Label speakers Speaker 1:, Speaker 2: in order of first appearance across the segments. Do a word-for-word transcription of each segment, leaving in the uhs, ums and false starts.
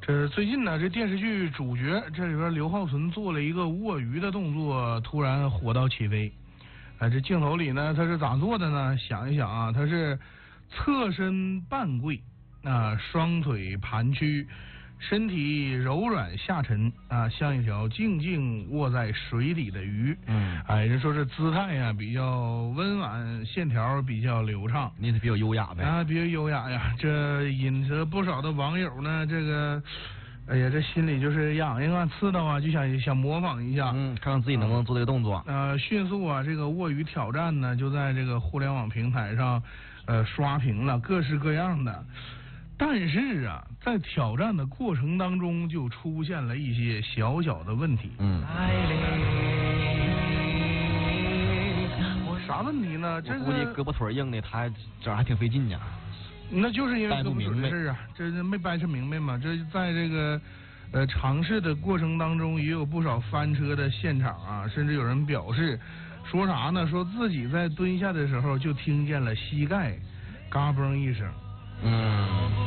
Speaker 1: 这最近呢，这电视剧主角这里边刘浩存做了一个卧鱼的动作，突然火到起飞。啊，这镜头里呢，他是咋做的呢？想一想啊，他是侧身半跪，啊，双腿盘曲，身体柔软下沉啊，像一条静静卧在水底的鱼。嗯，哎，人说这姿态呀、啊、比较温婉，线条比较流畅，
Speaker 2: 你是比较优雅呗？
Speaker 1: 啊，比较优雅呀。这引得不少的网友呢，这个，哎呀，这心里就是痒痒啊、刺挠啊，就想想模仿一下，
Speaker 2: 嗯，看看自己能不能做这个动作。
Speaker 1: 呃，迅速啊，这个卧鱼挑战呢，就在这个互联网平台上，呃，刷屏了，各式各样的。但是啊，在挑战的过程当中，就出现了一些小小的问题。
Speaker 2: 嗯，
Speaker 1: 啥问题呢？这个
Speaker 2: 估计胳膊腿硬的，他这还挺费劲呀。
Speaker 1: 那就是因为
Speaker 2: 掰不明白
Speaker 1: 的事啊，这没掰扯明白嘛。这在这个呃尝试的过程当中，也有不少翻车的现场啊，甚至有人表示说啥呢？说自己在蹲下的时候就听见了膝盖嘎嘣一声。
Speaker 2: 嗯，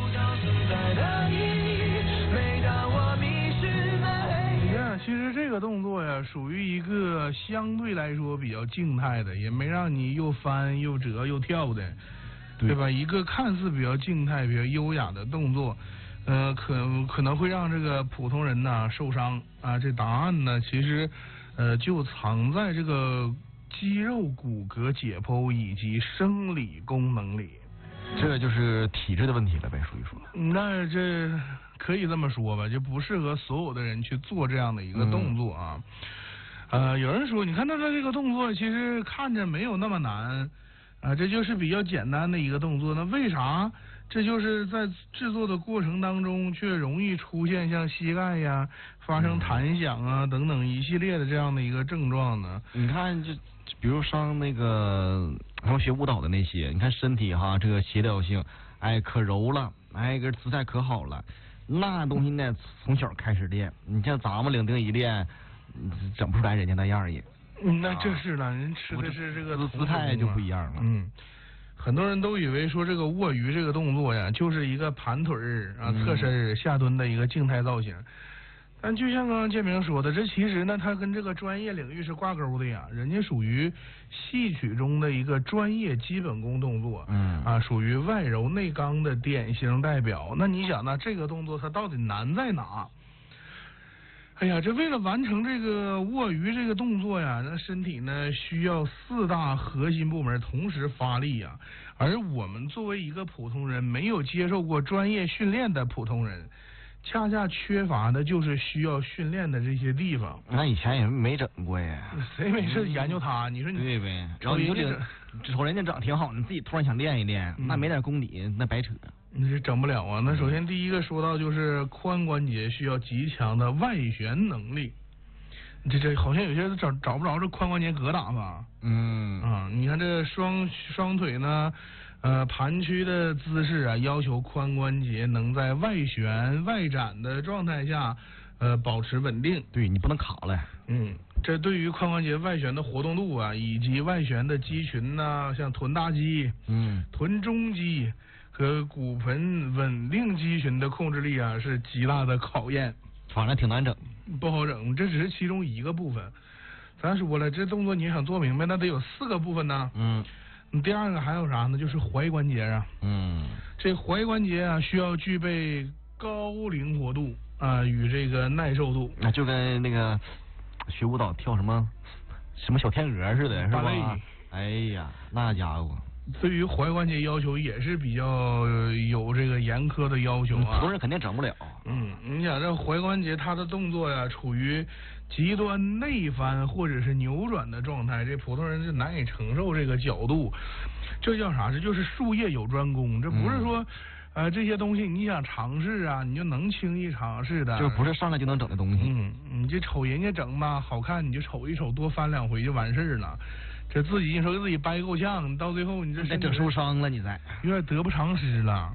Speaker 1: 你看，其实这个动作呀，属于一个相对来说比较静态的，也没让你又翻又折又跳的，对, 对吧？一个看似比较静态、比较优雅的动作，呃，可可能会让这个普通人呐受伤啊。这答案呢，其实呃就藏在这个肌肉骨骼解剖以及生理功能里。
Speaker 2: 这就是体质的问题了呗，属于说。
Speaker 1: 那这可以这么说吧，就不适合所有的人去做这样的一个动作啊。嗯、呃，有人说，你看他的这个动作，其实看着没有那么难啊，这就是比较简单的一个动作。那为啥这就是在制作的过程当中，却容易出现像膝盖呀、发生弹响啊等等一系列的这样的一个症状呢？
Speaker 2: 你看这。比如上那个他们学舞蹈的那些，你看身体哈，这个协调性，哎，可柔了，哎，个姿态可好了，那东西呢，从小开始练，你像咱们领丁一练，整不出来人家那样也。
Speaker 1: 嗯，那这是呢，人吃的是这个
Speaker 2: 姿姿态就不一样了。
Speaker 1: 嗯，很多人都以为说这个卧鱼这个动作呀，就是一个盘腿儿啊、侧身下蹲的一个静态造型。但就像刚刚建明说的，这其实呢，它跟这个专业领域是挂钩的呀。人家属于戏曲中的一个专业基本功动作，嗯啊，属于外柔内刚的典型代表。那你想呢，这个动作它到底难在哪？哎呀，这为了完成这个卧鱼这个动作呀，那身体呢需要四大核心部门同时发力呀。而我们作为一个普通人，没有接受过专业训练的普通人，恰恰缺乏的就是需要训练的这些地方。
Speaker 2: 那以前也没整过呀，
Speaker 1: 谁没事研究他？你说你
Speaker 2: 对呗？然后你就领瞅人家整挺好，你自己突然想练一练，嗯、那没点功底，那白扯。
Speaker 1: 你是整不了啊！那首先第一个说到就是髋关节需要极强的外旋能力。这这好像有些人找找不着这髋关节疙瘩吧？嗯啊，你看这双双腿呢，呃盘曲的姿势啊，要求髋关节能在外旋外展的状态下，呃保持稳定。
Speaker 2: 对你不能卡了。
Speaker 1: 嗯，这对于髋关节外旋的活动度啊，以及外旋的肌群呐、啊，像臀大肌、嗯臀中肌和骨盆稳定肌群的控制力啊，是极大的考验。
Speaker 2: 反正挺难整，
Speaker 1: 不好整，这只是其中一个部分。咱说了，这动作你想做明白，那得有四个部分呢。嗯，第二个还有啥呢？就是踝关节啊。嗯，这踝关节啊，需要具备高灵活度啊，与这个耐受度。
Speaker 2: 那就跟那个学舞蹈跳什么什么小天鹅似的，是吧？哎呀，那家伙。
Speaker 1: 对于踝关节要求也是比较有这个严苛的要求啊，
Speaker 2: 普通人肯定整不了。
Speaker 1: 嗯，你想这踝关节它的动作呀，处于极端内翻或者是扭转的状态，这普通人是难以承受这个角度。这叫啥？这就是术业有专攻，这不是说、嗯、呃这些东西你想尝试啊，你就能轻易尝试的，
Speaker 2: 就不是上来就能整的东西。
Speaker 1: 嗯，你这瞅人家整吧，好看你就瞅一瞅，多翻两回就完事儿了。这自己你说自己掰够呛，到最后你这
Speaker 2: 再整受伤了，你再
Speaker 1: 有点得不偿失了。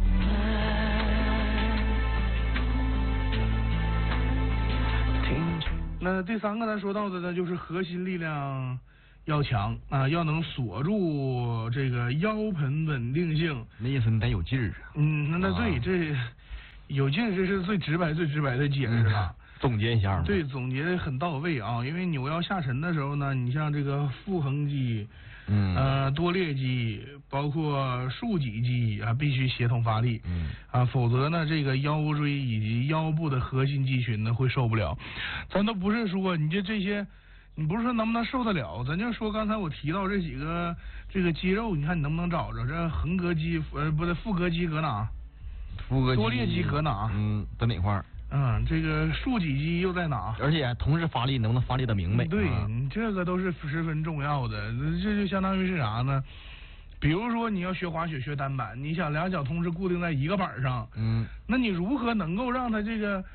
Speaker 1: 那第三个咱说到的呢，就是核心力量要强啊，要能锁住这个腰盆稳定性。
Speaker 2: 那意思你得有劲儿。
Speaker 1: 嗯，那那对、啊、这有劲，这是最直白、最直白的解释了。
Speaker 2: 嗯、总结一下。
Speaker 1: 对，总结的很到位啊。因为扭腰下沉的时候呢，你像这个腹横肌，
Speaker 2: 嗯，
Speaker 1: 呃，多裂肌，包括竖脊肌啊，必须协同发力。
Speaker 2: 嗯，
Speaker 1: 啊，否则呢，这个腰椎以及腰部的核心肌群呢会受不了。咱都不是说你这这些。你不是说能不能受得了，咱就说刚才我提到这几个这个肌肉，你看你能不能找着？这横膈肌，呃，不对，腹膈肌搁哪？
Speaker 2: 腹膈肌。
Speaker 1: 多裂肌搁哪？
Speaker 2: 嗯，在哪块儿？
Speaker 1: 嗯，这个竖脊肌又在哪？
Speaker 2: 而且同时发力能不能发力的明白？
Speaker 1: 对，
Speaker 2: 啊、
Speaker 1: 你这个都是十分重要的。这就相当于是啥呢？比如说你要学滑雪学单板，你想两脚同时固定在一个板上，
Speaker 2: 嗯，
Speaker 1: 那你如何能够让它这个？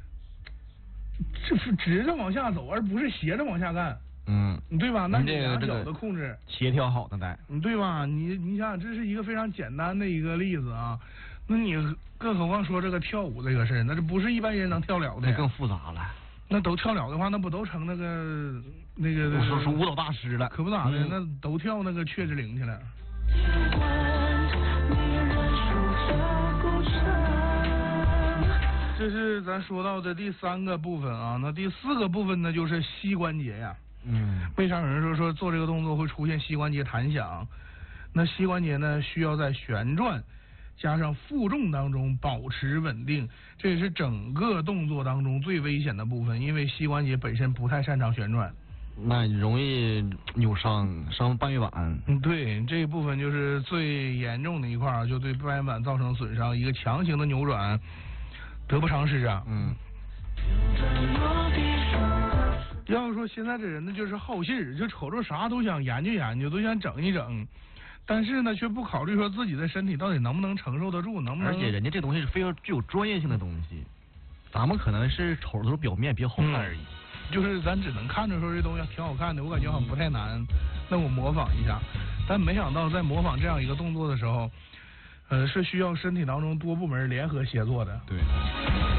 Speaker 1: 是直着往下走，而不是斜着往下干。
Speaker 2: 嗯，
Speaker 1: 对吧？那
Speaker 2: 你
Speaker 1: 两脚的控制
Speaker 2: 协调好的得。
Speaker 1: 对吧？你你想想，这是一个非常简单的一个例子啊。那你更何况说这个跳舞这个事儿，那这不是一般人能跳了的。
Speaker 2: 那更复杂了。
Speaker 1: 那都跳了的话，那不都成那个那个？
Speaker 2: 我是舞蹈大师了。
Speaker 1: 可不咋的，嗯、那都跳那个雀之灵去了。这是咱说到的第三个部分啊，那第四个部分呢就是膝关节呀。
Speaker 2: 嗯。
Speaker 1: 为啥有人说说做这个动作会出现膝关节弹响？那膝关节呢需要在旋转加上负重当中保持稳定，这也是整个动作当中最危险的部分，因为膝关节本身不太擅长旋转。
Speaker 2: 那容易扭伤，伤半月板。
Speaker 1: 嗯，对，这一部分就是最严重的一块，就对半月板造成损伤，一个强行的扭转。得不偿失啊！
Speaker 2: 嗯，
Speaker 1: 要是说现在这人呢，就是好信儿，就瞅着啥都想研究研究，都想整一整，但是呢，却不考虑说自己的身体到底能不能承受得住，能不能？
Speaker 2: 而且人家这东西是非常具有专业性的东西，咱们可能是瞅着表面比较好看而已。
Speaker 1: 嗯、就是咱只能看着说这东西挺好看的，我感觉好像不太难，那我模仿一下，但没想到在模仿这样一个动作的时候。呃，是需要身体当中多部门联合协作的。
Speaker 2: 对。